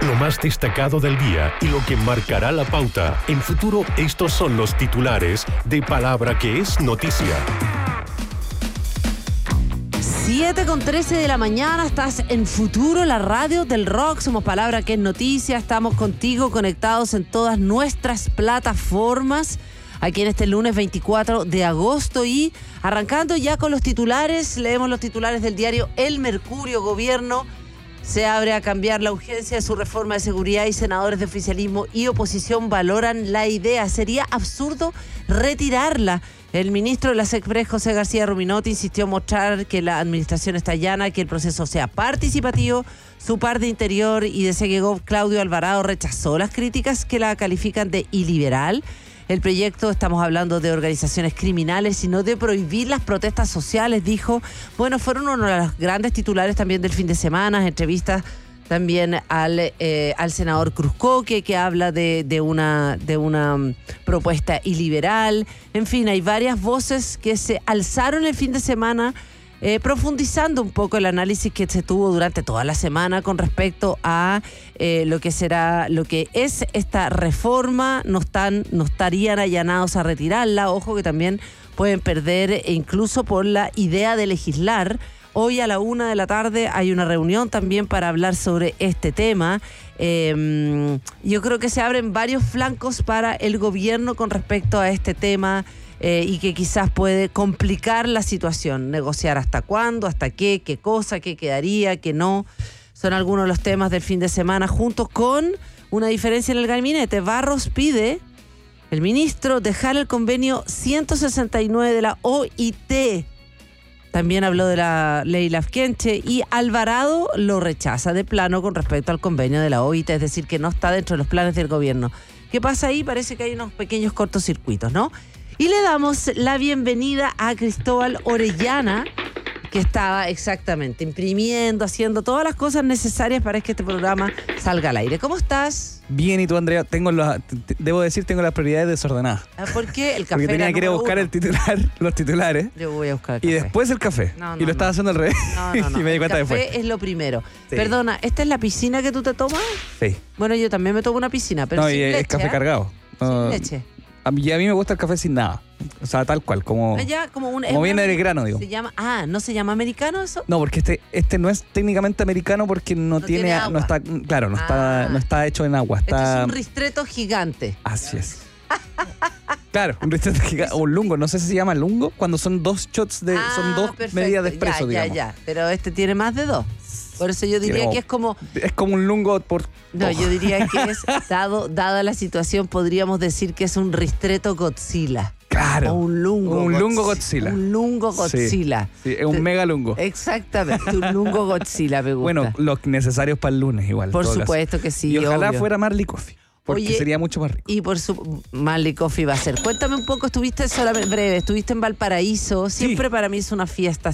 Lo más destacado del día y lo que marcará la pauta. En Futuro, estos son los titulares de Palabra que es noticia. 7:13 de la mañana, estás en Futuro, la radio del rock. Somos Palabra que es noticia. Estamos contigo conectados en todas nuestras plataformas. Aquí en este lunes 24 de agosto y arrancando ya con los titulares, leemos los titulares del diario El Mercurio. Gobierno se abre a cambiar la urgencia de su reforma de seguridad y senadores de oficialismo y oposición valoran la idea. Sería absurdo retirarla. El ministro de la SECPRES, José García Ruminotti, insistió en mostrar que la administración está llana, que el proceso sea participativo. Su par de Interior y de Segegov, Claudio Alvarado, rechazó las críticas que la califican de iliberal. El proyecto, estamos hablando de organizaciones criminales, sino de prohibir las protestas sociales, dijo. Bueno, fueron uno de los grandes titulares también del fin de semana, entrevistas también al senador Cruzcoque, que habla de una propuesta iliberal. En fin, hay varias voces que se alzaron el fin de semana, profundizando un poco el análisis que se tuvo durante toda la semana con respecto a lo que es esta reforma. No estarían allanados a retirarla. Ojo que también pueden perder incluso por la idea de legislar. Hoy a la 1:00 p.m. hay una reunión también para hablar sobre este tema. Yo creo que se abren varios flancos para el gobierno con respecto a este tema. Y que quizás puede complicar la situación, negociar hasta cuándo, hasta qué cosa, qué quedaría, qué no. Son algunos de los temas del fin de semana, juntos con una diferencia en el gabinete. Barros pide, el ministro, dejar el convenio 169 de la OIT. También habló de la ley Lafkenche y Alvarado lo rechaza de plano con respecto al convenio de la OIT, es decir, que no está dentro de los planes del gobierno. ¿Qué pasa ahí? Parece que hay unos pequeños cortocircuitos, ¿no? Y le damos la bienvenida a Cristóbal Orellana, que estaba exactamente imprimiendo, haciendo todas las cosas necesarias para que este programa salga al aire. ¿Cómo estás? Bien, ¿y tú, Andrea? Debo decir, tengo las prioridades desordenadas. ¿Por qué? El café. Porque tenía que ir a buscar los titulares. Yo voy a buscar el café. Y después el café. No, y lo estaba haciendo al revés. No. Y me di cuenta después. El café es lo primero. Sí. Perdona, ¿esta es la piscina que tú te tomas? Sí. Bueno, yo también me tomo una piscina, pero no, sin y leche. es café cargado. Sin leche. A mí me gusta el café sin nada. O sea, tal cual, como viene del grano, digo. ¿No se llama americano eso? No, porque este no es técnicamente americano porque no tiene agua. No está, claro, no está hecho en agua. Este es un ristretto gigante. Así es. Claro, un ristretto gigante. O un lungo, no sé si se llama lungo, cuando son 2 shots son 2 medidas de espresso, digamos. Ya. Pero este tiene más de 2. Por eso yo diría que es como... Es como un lungo por... No, yo diría que es, dada la situación, podríamos decir que es un ristretto Godzilla. Claro. O un lungo Godzilla. Un lungo Godzilla. Sí, es un mega lungo. Exactamente, un lungo Godzilla me gusta. Bueno, los necesarios para el lunes igual. Por supuesto que sí, y ojalá obvio. fuera Marley Coffee, porque sería mucho más rico. Y Marley Coffee va a ser. Cuéntame un poco, estuviste en Valparaíso. Siempre para mí es una fiesta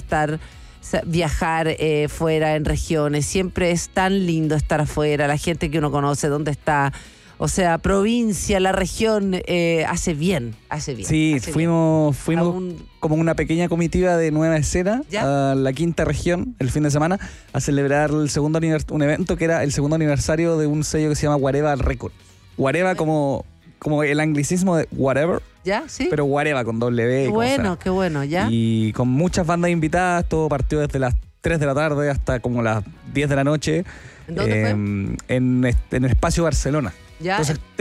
viajar fuera en regiones. Siempre es tan lindo estar afuera, la gente que uno conoce, dónde está. O sea, provincia, la región, hace bien. Sí, fuimos como una pequeña comitiva de Nueva Escena a la 5ª región el fin de semana a celebrar un evento que era el segundo aniversario de un sello que se llama Guareva Records. Guareva como el anglicismo de whatever. ¿Ya? Sí. Pero Guareva con W. Qué bueno, ¿ya? Y con muchas bandas invitadas, todo partió desde las 3 de la tarde hasta como las 10 de la noche. ¿En dónde fue? En el Espacio Barcelona. ¿Ya? Entonces